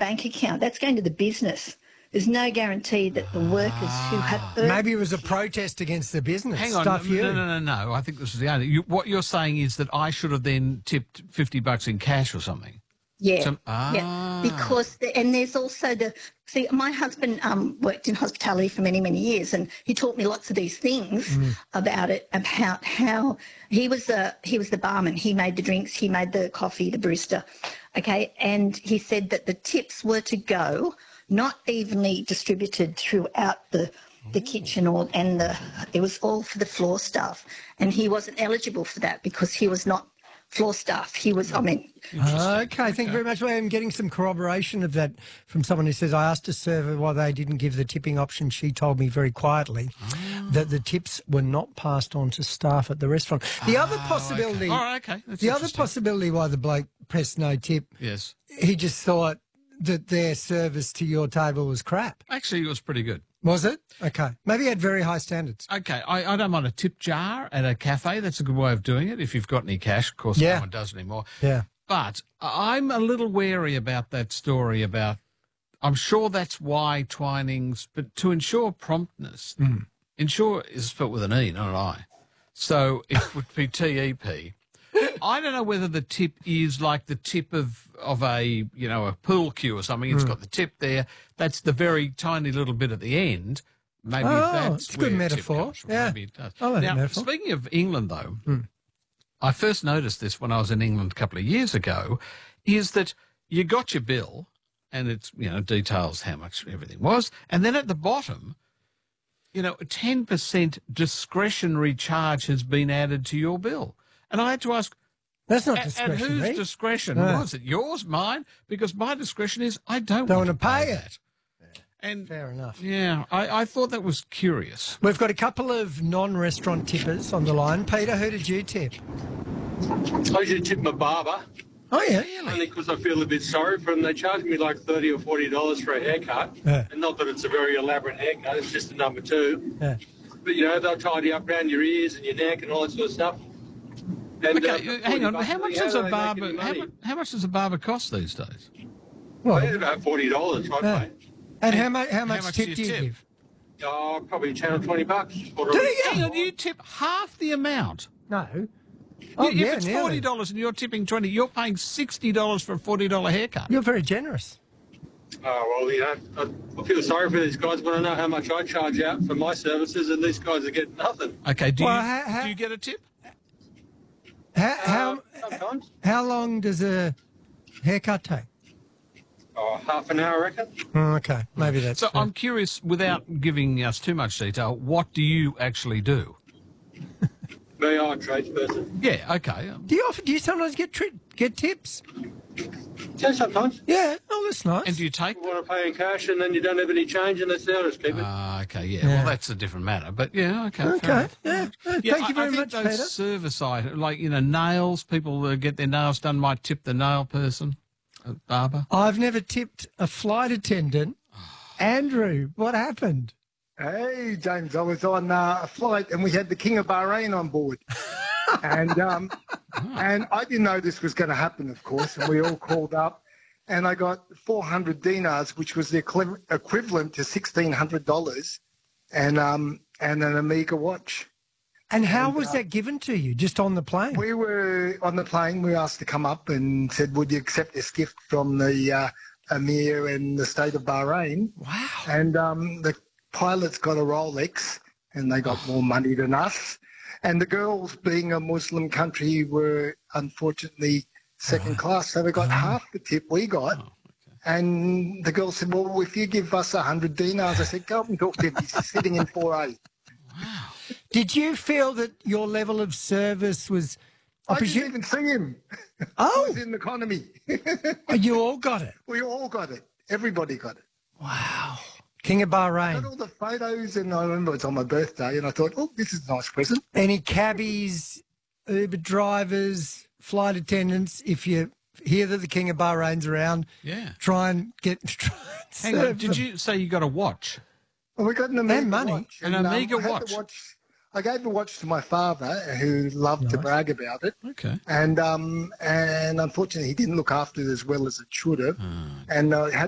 bank account. That's going to the business. There's no guarantee that the workers who have earned... Maybe it was a protest against the business. Hang on, no. I think this is the only... What you're saying is that I should have then tipped $50 in cash or something. Yeah, yeah. Because and there's also my husband worked in hospitality for many, many years, and he taught me lots of these things about it, about how he was the barman. He made the drinks, he made the coffee, the barista, okay, and he said that the tips were to go not evenly distributed throughout the kitchen it was all for the floor staff, and he wasn't eligible for that because he was not floor staff. He was, Okay, thank you very much. I'm getting some corroboration of that from someone who says, I asked a server why they didn't give the tipping option. She told me very quietly that the tips were not passed on to staff at the restaurant. The other possibility... Okay. All right, okay. The other possibility why the bloke pressed no tip, yes, he just thought that their service to your table was crap. Actually, it was pretty good. Was it? Okay. Maybe he had very high standards. Okay. I don't mind a tip jar at a cafe. That's a good way of doing it if you've got any cash. Of course, no one does anymore. Yeah. But I'm a little wary about that story about... I'm sure that's why Twinings... But to ensure promptness, ensure is spelt with an E, not an I. So it would be TEP. I don't know whether the tip is like the tip of a, a pool cue or something. It's got the tip there. That's the very tiny little bit at the end. Maybe that's it's a good metaphor. Yeah. Maybe it does. I like now, metaphor. Speaking of England, though, I first noticed this when I was in England a couple of years ago, is that you got your bill and it's, details how much everything was. And then at the bottom, 10% discretionary charge has been added to your bill. And I had to ask, that's not discretionary. And whose discretion was it? Yours, mine? Because my discretion is I don't want to pay it. And fair enough. Yeah, I thought that was curious. We've got a couple of non-restaurant tippers on the line. Peter, who did you tip? I usually tip my barber. Oh, yeah? Really? Only because I feel a bit sorry for them. They charge me like $30 or $40 for a haircut. Yeah. And not that it's a very elaborate haircut, it's just a number two. Yeah. But, they'll tidy up around your ears and your neck and all that sort of stuff. And, okay, hang on. How much does a barber? How much does a barber cost these days? Well, about $40, I'd pay. And how much tip do you give? Oh, probably 10 or $20. Do you? Hang on, you tip half the amount. No. If it's $40 and you're tipping $20, you're paying $60 for a $40 haircut. You're very generous. Oh, well, I feel sorry for these guys when I know how much I charge out for my services, and these guys are getting nothing. Okay, do you get a tip? Sometimes. How long does a haircut take? Oh, half an hour, I reckon. Oh, okay, maybe that's... So I'm curious, without giving us too much detail, what do you actually do? Me, I'm a tradesperson. Yeah, okay. Do you sometimes get tips? Yeah, sometimes. Yeah, oh, that's nice. And do you take... You want to pay in cash and then you don't have any change and that's how to keep it. Okay, yeah. Well, that's a different matter. But, yeah, okay. Okay, yeah. Thank you very much, Peter. Those service items, like, nails, people get their nails done might tip the nail person, a barber. I've never tipped a flight attendant. Andrew, what happened? Hey, James, I was on a flight and we had the King of Bahrain on board. And I didn't know this was going to happen, of course, and we all called up. And I got 400 dinars, which was the equivalent to $1,600, and an Omega watch. And how was that given to you, just on the plane? We were on the plane. We were asked to come up and said, would you accept this gift from the Emir and the state of Bahrain? Wow. And the pilots got a Rolex, and they got more money than us. And the girls, being a Muslim country, were unfortunately second class, so they got half the tip we got. Okay. And the girl said, well, if you give us 100 dinars, I said, go up and talk to him. He's sitting in 4A. Wow. Did you feel that your level of service was... I didn't even see him. Oh. He was in economy. You all got it? We all got it. Everybody got it. Wow. King of Bahrain. I got all the photos, and I remember it was on my birthday, and I thought, oh, this is a nice present. Any cabbies, Uber drivers, flight attendants, if you hear that the King of Bahrain's around, try and Hang on, did you say you got a watch? Well, we got an Omega money. watch. An Omega watch? I gave the watch to my father, who loved to brag about it. Okay. And unfortunately, he didn't look after it as well as it should have. And I had